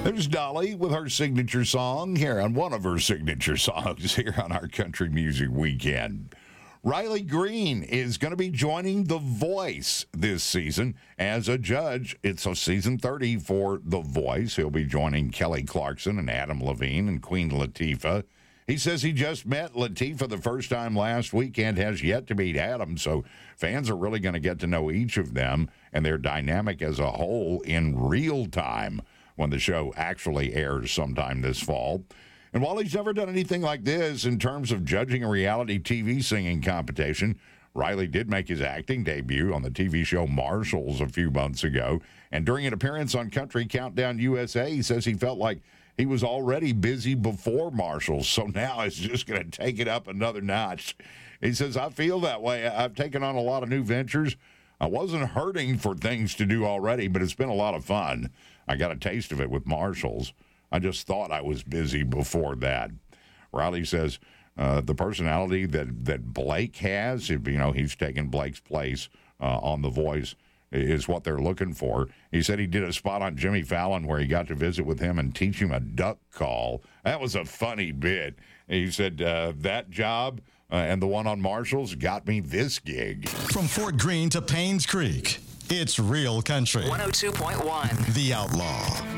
There's Dolly with her signature song here on one of her signature songs here on our Country Music Weekend. Riley Green is going to be joining The Voice this season as a judge. It's a season 30 for The Voice. He'll be joining Kelly Clarkson and Adam Levine and Queen Latifah. He says he just met Latifah the first time last weekend, has yet to meet Adam, so fans are really going to get to know each of them and their dynamic as a whole in real time when the show actually airs sometime this fall. And while he's never done anything like this in terms of judging a reality TV singing competition, Riley did make his acting debut on the TV show Marshalls a few months ago. And during an appearance on Country Countdown USA, he says he felt like he was already busy before Marshalls, so now it's just going to take it up another notch. He says, I feel that way. I've taken on a lot of new ventures. I wasn't hurting for things to do already, but it's been a lot of fun. I got a taste of it with Marshalls. I just thought I was busy before that. Riley says the personality that Blake has, he's taken Blake's place on The Voice, is what they're looking for. He said he did a spot on Jimmy Fallon where he got to visit with him and teach him a duck call. That was a funny bit. He said that job and the one on Marshalls got me this gig. From Fort Greene to Paynes Creek, it's Real Country. 102.1. The Outlaw.